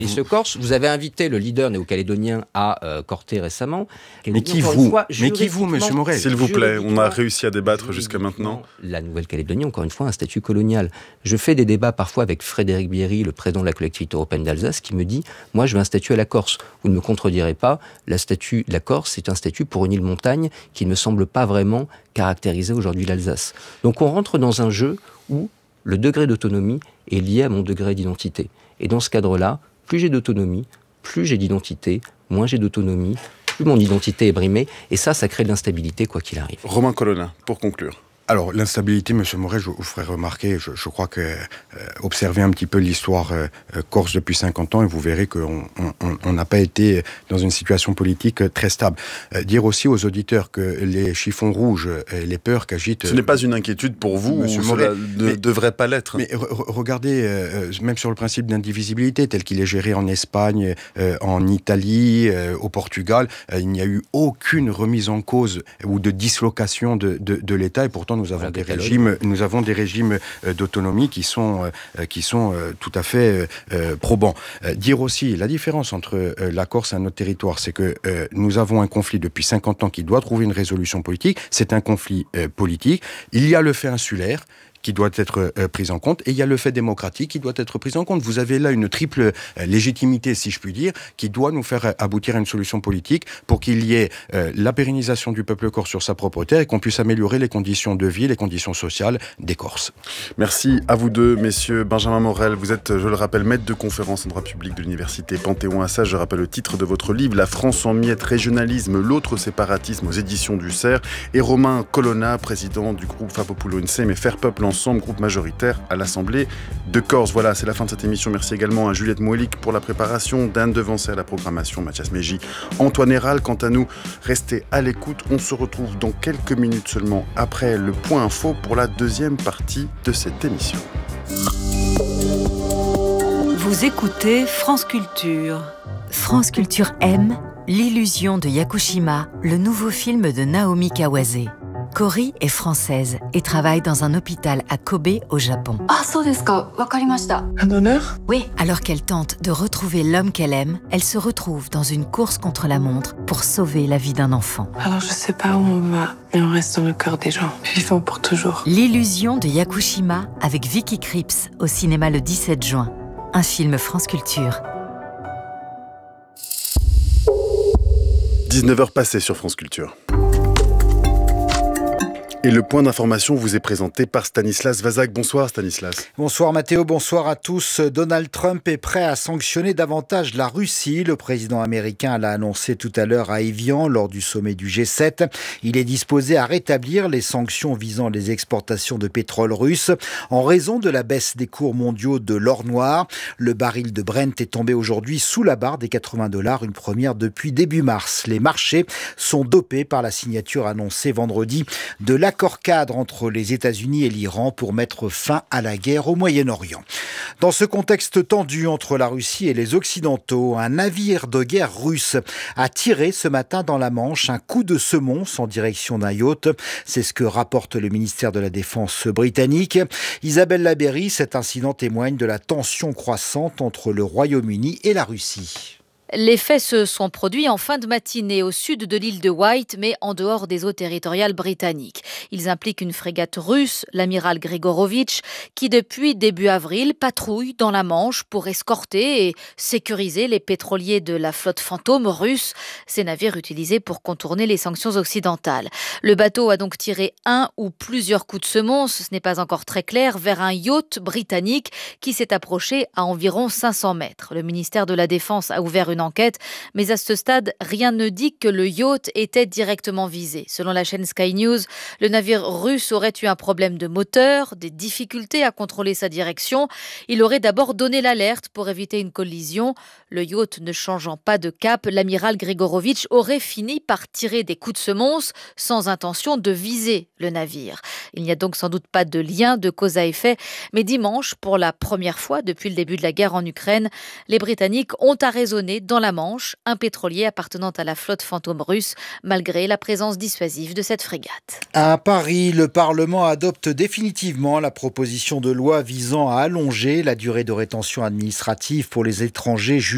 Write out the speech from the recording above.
Et ce Corse, vous avez invité le leader néo-calédonien à Corté récemment. Mais qui vous, monsieur Morel? S'il vous plaît, on a réussi à débattre jusqu'à maintenant. La Nouvelle-Calédonie, encore une fois, a un statut colonial. Je fais des débats parfois avec Frédéric Bierry, le président de la collectivité européenne d'Alsace, qui me dit « Moi, je veux un statut à la Corse. Vous ne me contredirez pas, le statut de la Corse, c'est un statut pour une île montagne qui ne me semble pas vraiment caractériser aujourd'hui l'Alsace. » Donc on rentre dans un jeu où le degré d'autonomie est lié à mon degré d'identité. Et dans ce cadre-là, plus j'ai d'autonomie, plus j'ai d'identité, moins j'ai d'autonomie, plus mon identité est brimée, et ça crée de l'instabilité quoi qu'il arrive. Romain Colonna, pour conclure. Alors, l'instabilité, monsieur Morel, je vous ferai remarquer, je crois que observez un petit peu l'histoire corse depuis 50 ans et vous verrez qu'on n'a pas été dans une situation politique très stable. Dire aussi aux auditeurs que les chiffons rouges et les peurs qu'agitent... Ce n'est pas une inquiétude pour vous, monsieur Morel, cela ne devrait pas l'être. Mais regardez, même sur le principe d'indivisibilité, tel qu'il est géré en Espagne, en Italie, au Portugal, il n'y a eu aucune remise en cause ou de dislocation de l'État, et pourtant nous avons des régimes d'autonomie qui sont tout à fait probants. Dire aussi la différence entre la Corse et un autre territoire, c'est que nous avons un conflit depuis 50 ans qui doit trouver une résolution politique. C'est un conflit politique. Il y a le fait insulaire qui doit être prise en compte, et il y a le fait démocratique qui doit être pris en compte. Vous avez là une triple légitimité, si je puis dire, qui doit nous faire aboutir à une solution politique pour qu'il y ait la pérennisation du peuple corse sur sa propre terre et qu'on puisse améliorer les conditions de vie, les conditions sociales des Corses. Merci à vous deux, messieurs. Benjamin Morel, vous êtes, je le rappelle, maître de conférence en droit public de l'université Panthéon-Assas. Je rappelle le titre de votre livre, La France en miettes, régionalisme, l'autre séparatisme, aux éditions du Cerf. Et Romain Colonna, président du groupe Fapopulo Insem et Faire Peuple Ensemble, groupe majoritaire à l'Assemblée de Corse. Voilà, c'est la fin de cette émission. Merci également à Juliette Moelic pour la préparation, Dan Devancey à la programmation, Mathias Mégy, Antoine Héral. Quant à nous, restez à l'écoute. On se retrouve dans quelques minutes seulement après le point info pour la deuxième partie de cette émission. Vous écoutez France Culture. France Culture aime L'illusion de Yakushima, le nouveau film de Naomi Kawase. Cory est française et travaille dans un hôpital à Kobe, au Japon. Un honneur ? Oui. Alors qu'elle tente de retrouver l'homme qu'elle aime, elle se retrouve dans une course contre la montre pour sauver la vie d'un enfant. Alors je sais pas où on va, mais on reste dans le cœur des gens, vivants pour toujours. L'illusion de Yakushima avec Vicky Krieps au cinéma le 17 juin. Un film France Culture. 19h passées sur France Culture. Et le point d'information vous est présenté par Stanislas Vazak. Bonsoir Stanislas. Bonsoir Mathéo, bonsoir à tous. Donald Trump est prêt à sanctionner davantage la Russie. Le président américain l'a annoncé tout à l'heure à Évian lors du sommet du G7. Il est disposé à rétablir les sanctions visant les exportations de pétrole russe en raison de la baisse des cours mondiaux de l'or noir. Le baril de Brent est tombé aujourd'hui sous la barre des $80, une première depuis début mars. Les marchés sont dopés par la signature annoncée vendredi de l'accord cadre entre les États-Unis et l'Iran pour mettre fin à la guerre au Moyen-Orient. Dans ce contexte tendu entre la Russie et les Occidentaux, un navire de guerre russe a tiré ce matin dans la Manche un coup de semonce en direction d'un yacht. C'est ce que rapporte le ministère de la Défense britannique. Isabelle Labeyrie, cet incident témoigne de la tension croissante entre le Royaume-Uni et la Russie. Les faits se sont produits en fin de matinée au sud de l'île de Wight, mais en dehors des eaux territoriales britanniques. Ils impliquent une frégate russe, l'amiral Grigorovitch, qui depuis début avril patrouille dans la Manche pour escorter et sécuriser les pétroliers de la flotte fantôme russe, ces navires utilisés pour contourner les sanctions occidentales. Le bateau a donc tiré un ou plusieurs coups de semonce, ce n'est pas encore très clair, vers un yacht britannique qui s'est approché à environ 500 mètres. Le ministère de la Défense a ouvert une enquête, mais à ce stade, rien ne dit que le yacht était directement visé. Selon la chaîne Sky News, le navire russe aurait eu un problème de moteur, des difficultés à contrôler sa direction. Il aurait d'abord donné l'alerte pour éviter une collision. Le yacht ne changeant pas de cap, l'amiral Grigorovitch aurait fini par tirer des coups de semonce sans intention de viser le navire. Il n'y a donc sans doute pas de lien de cause à effet, mais dimanche, pour la première fois depuis le début de la guerre en Ukraine, les Britanniques ont arraisonné dans la Manche un pétrolier appartenant à la flotte fantôme russe, malgré la présence dissuasive de cette frégate. À Paris, le Parlement adopte définitivement la proposition de loi visant à allonger la durée de rétention administrative pour les étrangers jugés